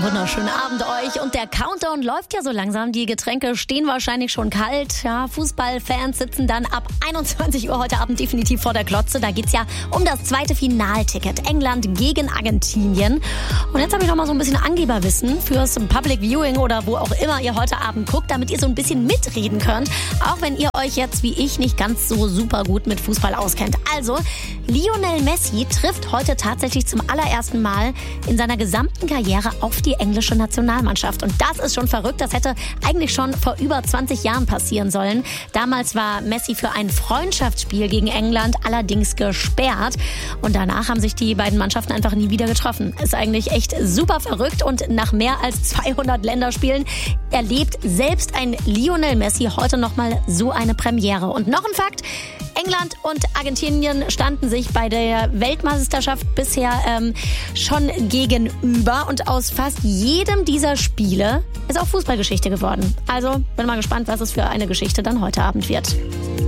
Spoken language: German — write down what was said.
wunderschönen Abend euch. Und der Countdown läuft ja so langsam. Die Getränke stehen wahrscheinlich schon kalt. Ja, Fußballfans sitzen dann ab 21 Uhr heute Abend definitiv vor der Glotze. Da geht's ja um das zweite Finalticket. England gegen Argentinien. Und jetzt habe ich noch mal so ein bisschen Angeberwissen fürs Public Viewing oder wo auch immer ihr heute Abend guckt, damit ihr so ein bisschen mitreden könnt. Auch wenn ihr euch jetzt wie ich nicht ganz so super gut mit Fußball auskennt. Also, Lionel Messi trifft heute tatsächlich zum allerersten Mal in seiner gesamten Karriere auf die englische Nationalmannschaft. Und das ist schon verrückt. Das hätte eigentlich schon vor über 20 Jahren passieren sollen. Damals war Messi für ein Freundschaftsspiel gegen England allerdings gesperrt. Und danach haben sich die beiden Mannschaften einfach nie wieder getroffen. Ist eigentlich echt super verrückt. Und nach mehr als 200 Länderspielen erlebt selbst ein Lionel Messi heute nochmal so eine Premiere. Und noch ein Fakt: England und Argentinien standen sich bei der Weltmeisterschaft bisher schon gegenüber. Und aus fast jedem dieser Spiele ist auch Fußballgeschichte geworden. Also bin mal gespannt, was es für eine Geschichte dann heute Abend wird.